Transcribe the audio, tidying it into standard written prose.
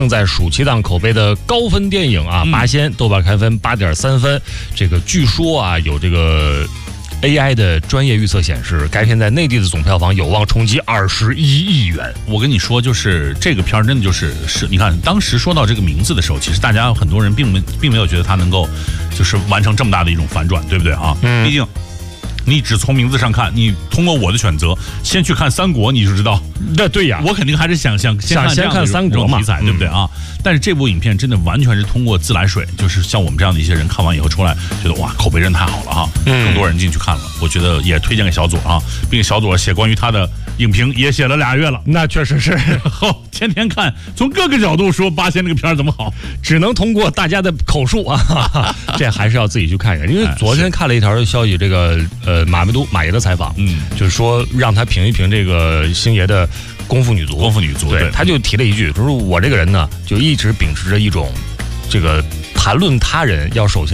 正在暑期档口碑的高分电影啊，《八仙》豆瓣开分8.3分。这个据说啊，有这个 AI 的专业预测显示，该片在内地的总票房有望冲击21亿元。 我跟你说，就是这个片儿真的就是你看，当时说到这个名字的时候，其实大家很多人并没有觉得它能够就是完成这么大的一种反转，对不对啊？毕竟你只从名字上看，你通过我的选择先去看《三国》，你就知道。 对呀， 我肯定还是想先看 《三国》 题材，对不对啊？但是这部影片真的完全是通过自来水，就是像我们这样的一些人看完以后出来，觉得哇，口碑真太好了哈，更多人进去看了。我觉得也推荐给小左啊，并且小左写关于他的影评也写了2月了， 那确实是后天天看，从各个角度说八仙这个片儿怎么好， 只能通过大家的口述啊，这还是要自己去看一看。因为昨天看了一条消息，这个马爷的采访，就是说让他评一评这个星爷的功夫女足，对，他就提了一句，就是我这个人呢，就一直秉持着一种这个谈论他人要首先